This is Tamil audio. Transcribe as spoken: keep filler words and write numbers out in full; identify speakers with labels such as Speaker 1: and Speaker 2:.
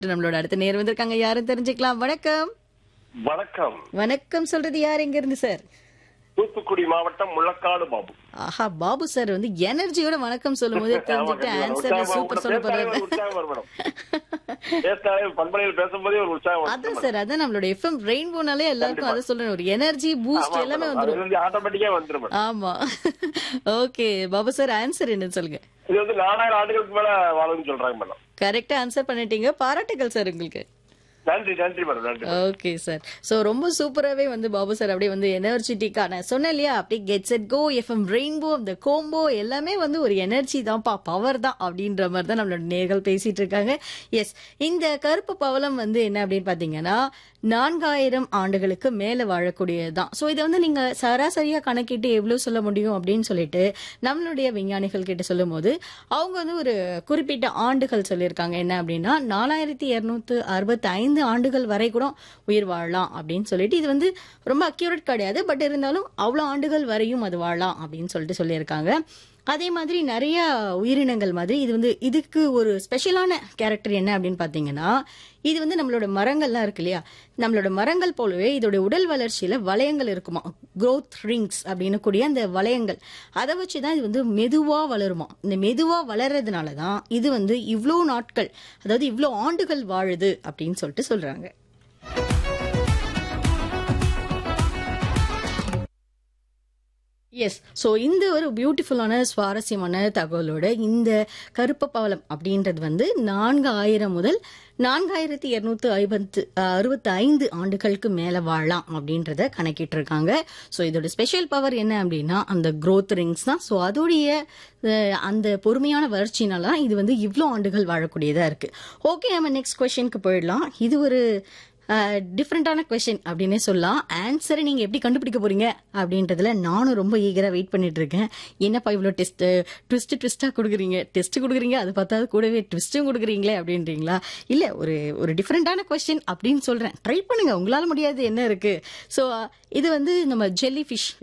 Speaker 1: நம்மளோட அடுத்த நேர் வந்திருக்காங்க, யாரும் தெரிஞ்சுக்கலாம். வணக்கம்.
Speaker 2: வணக்கம்.
Speaker 1: வணக்கம் சொல்றது யார், எங்க இருந்து சார்?
Speaker 2: தூத்துக்குடி மாவட்டம் முள்ளக்காடு பாபு.
Speaker 1: ஆஹா, பாபு சார் வந்து எனர்ஜியோட வணக்கம் சொல்லும் போதே தெரிஞ்சுட்டு ஆன்சர் சூப்பர் சொல்ல போறாரு.
Speaker 2: பண்பலையில் பேசும்போதே ஒரு உற்சாகம்.
Speaker 1: அதான் சார், அதான் நம்மளோட எஃப்எம் ரெயின்போனாலே எல்லாருக்கும் அதை சொல்லணும், ஒரு எனர்ஜி பூஸ்ட் எல்லாமே வந்துடும்.
Speaker 2: ஆட்டோமேட்டிக்கா வந்துடும்.
Speaker 1: ஆமா. ஓகே பாபு சார், ஆன்சர் என்னன்னு சொல்லுங்க.
Speaker 2: இது வந்து நாலாயிரம் ஆண்டுகளுக்கு மேல வாழும்னு சொல்றாங்க மேடம்.
Speaker 1: கரெக்டா ஆன்சர் பண்ணிட்டீங்க, பாராட்டுகள் சார் உங்களுக்கு.
Speaker 2: நன்றி நன்றி மேடம், நன்றி.
Speaker 1: Okay sir. சோ ரொம்ப சூப்பராவே வந்து பாபு சார் அப்படியே வந்து எனர்ஜெட்டிக்கா, நான் சொன்னேன் இல்லையா, அப்படியே get set go, FM rainbow, இந்த கோம்போ எல்லாமே வந்து ஒரு எனர்ஜி தான்ப்பா, பவர் தான் அப்படின்ற மாதிரி தான் நம்மளோட நேர்கள் பேசிட்டு இருக்காங்க. எஸ், இந்த கருப்பு பவளம் வந்து என்ன அப்படின்னு பாத்தீங்கன்னா நான்காயிரம் ஆண்டுகளுக்கு மேல வாழக்கூடியதுதான். சோ இதை வந்து நீங்க சராசரியா கணக்கிட்டு எவ்வளவு சொல்ல முடியும் அப்படின்னு சொல்லிட்டு நம்மளுடைய விஞ்ஞானிகள் கிட்ட சொல்லும் போது அவங்க வந்து ஒரு குறிப்பிட்ட ஆண்டுகள் சொல்லியிருக்காங்க. என்ன அப்படின்னா நாலாயிரத்தி இருநூத்தி அறுபத்தி ஐந்து ஆண்டுகள் வரை கூட உயிர் வாழலாம் அப்படின்னு சொல்லிட்டு, இது வந்து ரொம்ப அக்யூரேட் கிடையாது, பட் இருந்தாலும் அவ்வளவு ஆண்டுகள் வரையும் அது வாழலாம் அப்படின்னு சொல்லிட்டு சொல்லியிருக்காங்க. அதே மாதிரி நிறைய உயிரினங்கள் மாதிரி இது வந்து இதுக்கு ஒரு ஸ்பெஷலான கேரக்டர் என்ன அப்படின்னு பாத்தீங்கன்னா, இது வந்து நம்மளோட மரங்கள்லாம் இருக்கு இல்லையா, நம்மளோட மரங்கள் போலவே இதோட உடல் வளர்ச்சியில வளையங்கள் இருக்குமா, growth rings அப்படின்னு கூடிய அந்த வளையங்கள், அதை வச்சுதான் இது வந்து மெதுவா வளருமா. இந்த மெதுவா வளர்றதுனாலதான் இது வந்து இவ்வளோ நாட்கள், அதாவது இவ்வளோ ஆண்டுகள் வாழுது அப்படின்னு சொல்லிட்டு சொல்றாங்க. எஸ், ஸோ இந்த ஒரு பியூட்டிஃபுல்லான சுவாரஸ்யமான தகவலோட இந்த கருப்பு பவளம் அப்படின்றது வந்து நான்கு ஆயிரம் முதல் நான்காயிரத்தி இருநூத்தி ஐம்பத்து அறுபத்தி ஐந்து ஆண்டுகளுக்கு மேல வாழலாம் அப்படின்றத கணக்கிட்டு இருக்காங்க. ஸோ இதோட ஸ்பெஷல் பவர் என்ன அப்படின்னா அந்த growth rings தான். ஸோ அதோடைய அந்த பொறுமையான வளர்ச்சினால இது வந்து இவ்வளோ ஆண்டுகள் வாழக்கூடியதா இருக்கு. ஓகே, நம்ம நெக்ஸ்ட் கொஸ்டினுக்கு போயிடலாம். இது ஒரு டிஃப்ரெண்டான கொஸ்டின் அப்படின்னே சொல்லலாம். ஆன்சரை நீங்க எப்படி கண்டுபிடிக்க போறீங்க அப்படின்றதுல நானும் ரொம்ப ஈகரா வெயிட் பண்ணிட்டு இருக்கேன். என்னப்பா இவ்வளோ டெஸ்ட் ட்விஸ்ட் ட்விஸ்டா கொடுக்குறீங்க, டெஸ்ட் கொடுக்குறீங்க, அது பார்த்தா கூடவே ட்விஸ்டும் கொடுக்குறீங்களே அப்படின்றீங்களா? இல்ல, ஒரு ஒரு டிஃப்ரெண்டான கொஸ்டின் அப்படின்னு சொல்றேன், ட்ரை பண்ணுங்க, உங்களால முடியாது என்ன இருக்கு. ஸோ இது வந்து நம்ம ஜெல்லி ஃபிஷ்